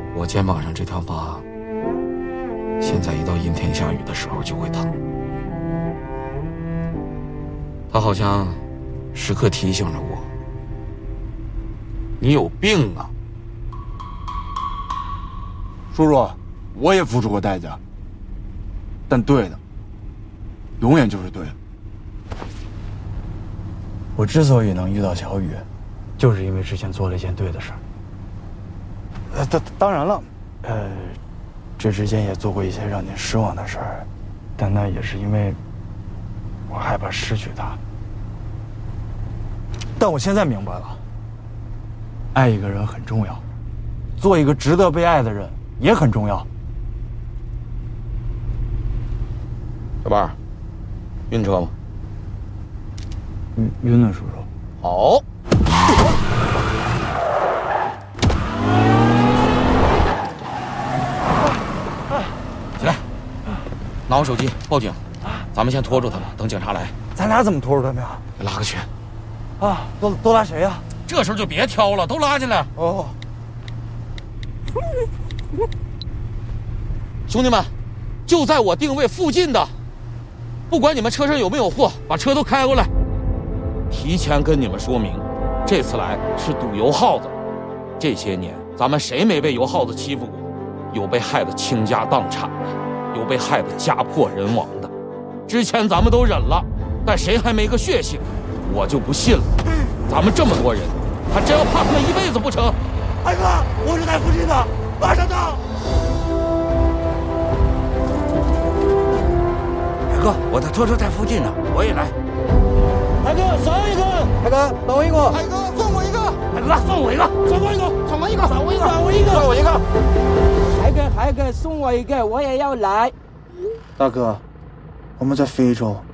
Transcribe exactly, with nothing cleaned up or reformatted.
我肩膀上这条疤，现在一到阴天下雨的时候就会疼。它好像时刻提醒着我，你有病啊！ 叔叔，我也付出过代价，但对的，永远就是对的。我之所以能遇到小雨，就是因为之前做了一件对的事儿。呃，当当然了，呃，这之间也做过一些让您失望的事儿，但那也是因为我害怕失去他。但我现在明白了，爱一个人很重要，做一个值得被爱的人也很重要。 小伴儿，晕车吗？ 晕晕了，叔叔。 好。起来，拿我手机报警。咱们先拖住他们，等警察来。 咱俩怎么拖住他们呀？ 拉个群。 啊，都都拉谁呀？ 这时候就别挑了，都拉进来。 哦。 兄弟们，就在我定位附近的，不管你们车上有没有货，把车都开过来。提前跟你们说明，这次来是赌油耗子。这些年咱们谁没被油耗子欺负过？有被害得倾家荡产的，有被害得家破人亡的。之前咱们都忍了，但谁还没个血性？我就不信了，咱们这么多人，还真要怕他们一辈子不成？ 海哥，我是在附近的，马上到。 海哥，我的车车在附近呢，我也来。 海哥，少一个。海哥，帮我一个。 海哥，送我一个。 海哥，送我一个。送我一个。 送我一个。 送我一个。送我一个。 送我一个。 海哥，海哥，送我一个，我也要来。 大哥，我们在非洲。